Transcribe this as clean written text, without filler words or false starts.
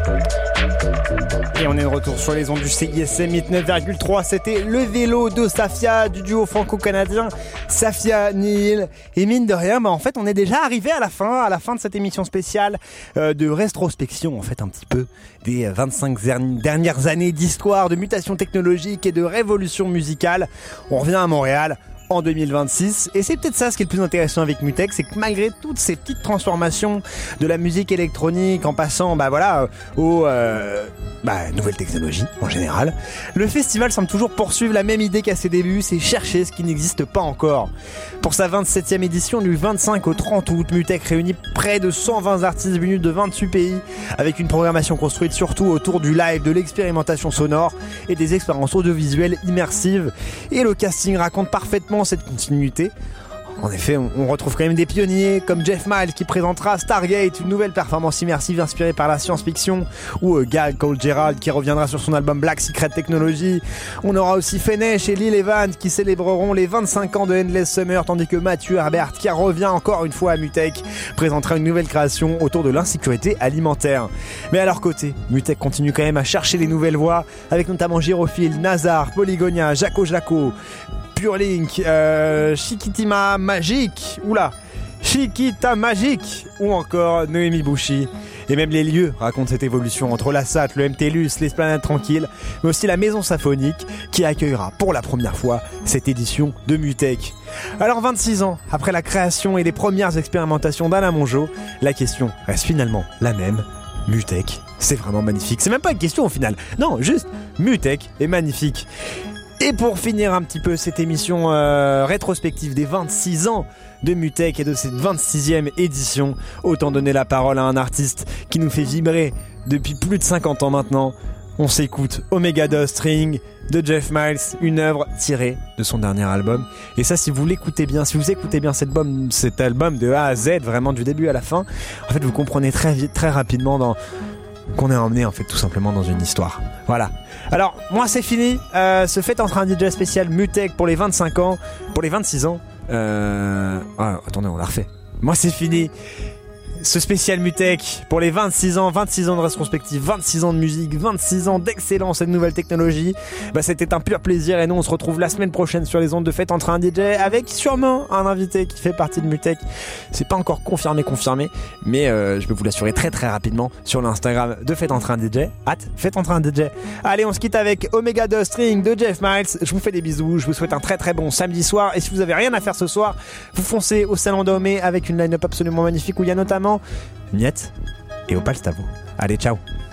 Et on est de retour sur les ondes du CISM 89,3. C'était le vélo de Safia, du duo franco-canadien Safia Nihil. Et mine de rien, en fait, on est déjà arrivé à la fin de cette émission spéciale de rétrospection, en fait, un petit peu des 25 dernières années d'histoire, de mutation technologique et de révolution musicale. On revient à Montréal en 2026, et c'est peut-être ça ce qui est le plus intéressant avec Mutek, c'est que malgré toutes ces petites transformations de la musique électronique en passant aux nouvelles technologies en général, le festival semble toujours poursuivre la même idée qu'à ses débuts, c'est chercher ce qui n'existe pas encore. Pour sa 27e édition, du 25 au 30 août, Mutek réunit près de 120 artistes venus de 28 pays, avec une programmation construite surtout autour du live, de l'expérimentation sonore et des expériences audiovisuelles immersives, et le casting raconte parfaitement cette continuité. En effet, on retrouve quand même des pionniers comme Jeff Miles qui présentera Stargate, une nouvelle performance immersive inspirée par la science-fiction, ou Gal Fitzgerald qui reviendra sur son album Black Secret Technology. On aura aussi Fenech et Lil Evans qui célébreront les 25 ans de Endless Summer, tandis que Mathieu Herbert, qui revient encore une fois à Mutek, présentera une nouvelle création autour de l'insécurité alimentaire. Mais à leur côté, Mutek continue quand même à chercher les nouvelles voies, avec notamment Gyrophile, Nazar, Polygonia, Jaco Jaco, Purelink, Chiquitima Magique, Chiquita Magique, ou encore Noémie Bouchy. Et même les lieux racontent cette évolution entre la SAT, le MTLUS, l'Esplanade Tranquille, mais aussi la Maison Symphonique qui accueillera pour la première fois cette édition de Mutek. Alors 26 ans après la création et les premières expérimentations d'Alain Mongeau, la question reste finalement la même. Mutek, c'est vraiment magnifique. C'est même pas une question au final. Non, juste Mutek est magnifique. Et pour finir un petit peu cette émission rétrospective des 26 ans de Mutek et de cette 26e édition, autant donner la parole à un artiste qui nous fait vibrer depuis plus de 50 ans maintenant. On s'écoute Omega Dust String de Jeff Miles, une œuvre tirée de son dernier album. Et ça, si vous l'écoutez bien, si vous écoutez bien cet album de A à Z, vraiment du début à la fin, en fait vous comprenez très vite, très rapidement qu'on est emmené en fait tout simplement dans une histoire. Voilà. Alors moi c'est fini. Ce Fête entre un DJ spécial Mutek pour les 25 ans, pour les 26 ans. Attendez, on l'a refait. Moi c'est fini. Ce spécial Mutek pour les 26 ans de rétrospective, 26 ans de musique, 26 ans d'excellence et de nouvelles technologies. C'était un pur plaisir et nous on se retrouve la semaine prochaine sur les ondes de Fête entre un DJ avec sûrement un invité qui fait partie de Mutek. C'est pas encore confirmé, mais je peux vous l'assurer très très rapidement sur l'Instagram de Fête entre un DJ, @Fête entre un DJ. Allez, on se quitte avec Omega Dust String de Jeff Miles. Je vous fais des bisous, je vous souhaite un très très bon samedi soir, et si vous avez rien à faire ce soir, vous foncez au Salon d'Omé avec une line-up absolument magnifique où il y a notamment Niette et Opal Stavo. Allez, ciao.